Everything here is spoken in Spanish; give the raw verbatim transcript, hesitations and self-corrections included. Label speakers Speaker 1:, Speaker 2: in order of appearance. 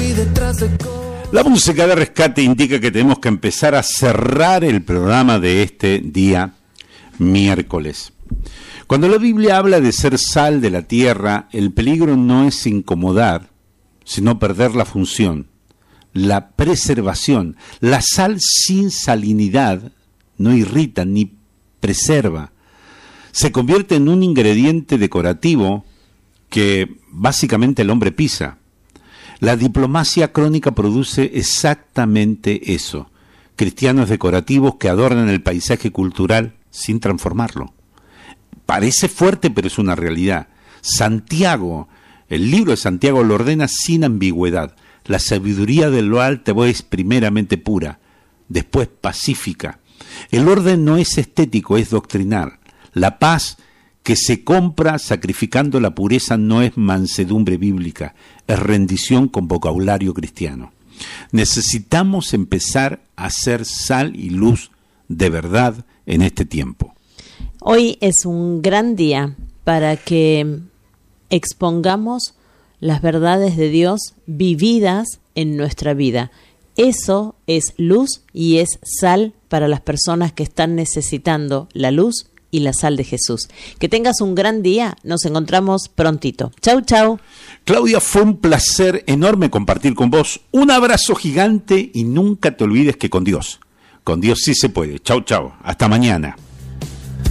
Speaker 1: La música de rescate indica que tenemos que empezar a cerrar el programa de este día miércoles. Cuando la Biblia habla de ser sal de la tierra, el peligro no es incomodar, sino perder la función, la preservación. La sal sin salinidad no irrita ni preserva. Se convierte en un ingrediente decorativo que básicamente el hombre pisa. La diplomacia crónica produce exactamente eso. Cristianos decorativos que adornan el paisaje cultural sin transformarlo. Parece fuerte, pero es una realidad. Santiago, el libro de Santiago lo ordena sin ambigüedad. La sabiduría de lo alto es primeramente pura, después pacífica. El orden no es estético, es doctrinal. La paz que se compra sacrificando la pureza no es mansedumbre bíblica, es rendición con vocabulario cristiano. Necesitamos empezar a ser sal y luz de verdad en este tiempo.
Speaker 2: Hoy es un gran día para que expongamos las verdades de Dios vividas en nuestra vida. Eso es luz y es sal para las personas que están necesitando la luz y la sal de Jesús. Que tengas un gran día. Nos encontramos prontito. Chau, chau.
Speaker 1: Claudia, fue un placer enorme compartir con vos. Un abrazo gigante y nunca te olvides que con Dios, con Dios sí se puede. Chau, chau. Hasta mañana.